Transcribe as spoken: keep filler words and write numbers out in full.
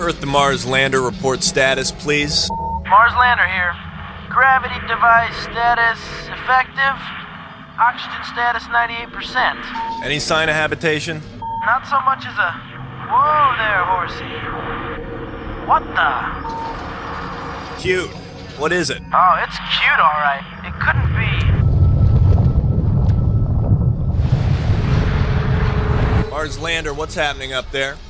Earth to Mars lander report status, please. Mars lander here. Gravity device status effective. Oxygen status ninety-eight percent. Any sign of habitation? Not so much as a... Whoa there, horsey. What the? Cute. What is it? Oh, it's cute, all right. It couldn't be. Mars lander, what's happening up there?